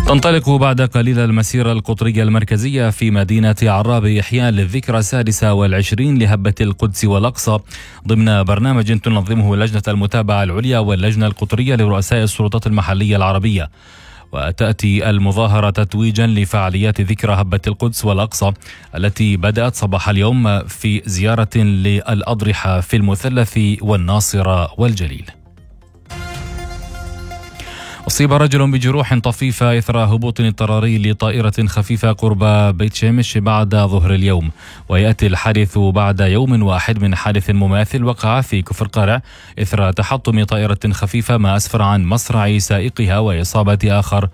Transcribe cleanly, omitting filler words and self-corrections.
تنطلق بعد قليل المسيرة القطرية المركزية في مدينة عراب إحياء للذكرى 26 لهبة القدس والأقصى ضمن برنامج تنظمه لجنة المتابعة العليا واللجنة القطرية لرؤساء السلطات المحلية العربية. وتأتي المظاهرة تتويجا لفعاليات ذكرى هبة القدس والأقصى التي بدأت صباح اليوم في زيارة للأضرحة في المثلث والناصرة والجليل. أصيب رجل بجروح طفيفة إثر هبوط اضطراري لطائرة خفيفة قرب بيت شمش بعد ظهر اليوم، ويأتي الحادث بعد يوم واحد من حادث مماثل وقع في كفر قارع إثر تحطم طائرة خفيفة ما أسفر عن مصرع سائقها وإصابة آخر